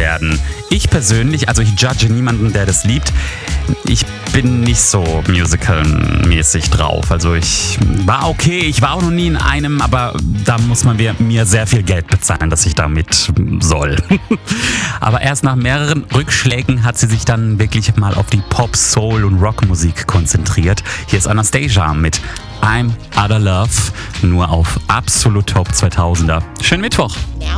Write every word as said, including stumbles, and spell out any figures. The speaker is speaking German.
werden. Ich persönlich, also ich judge niemanden, der das liebt. Ich bin nicht so musical-mäßig drauf. Also ich war okay, ich war auch noch nie in einem, aber da muss man mir sehr viel Geld bezahlen, dass ich damit soll. Aber erst nach mehreren Rückschlägen hat sie sich dann wirklich mal auf die Pop, Soul und Rockmusik konzentriert. Hier ist Anastasia mit I'm Outta Love, nur auf Absolut Top zweitausender. Schönen Mittwoch!